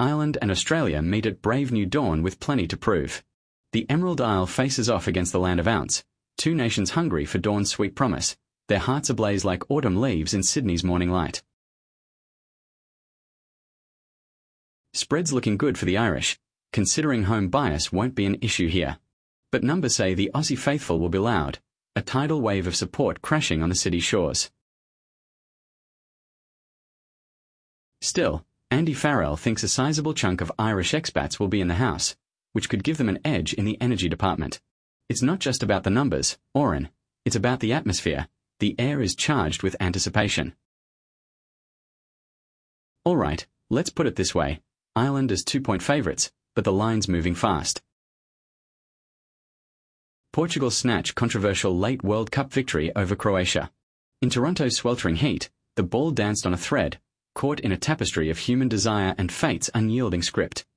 Ireland and Australia meet at brave new dawn with plenty to prove. The Emerald Isle faces off against the land of Ounce, two nations hungry for dawn's sweet promise, their hearts ablaze like autumn leaves in Sydney's morning light. Spread's looking good for the Irish, considering home bias won't be an issue here. But numbers say the Aussie faithful will be loud, a tidal wave of support crashing on the city's shores. Still, Andy Farrell thinks a sizable chunk of Irish expats will be in the House, which could give them an edge in the energy department. It's not just about the numbers, Oren, it's about the atmosphere. The air is charged with anticipation. All right, let's put it this way. Ireland is 2-point favourites, but the line's moving fast. Portugal snatch controversial late World Cup victory over Croatia. In Toronto's sweltering heat, the ball danced on a thread, caught in a tapestry of human desire and fate's unyielding script.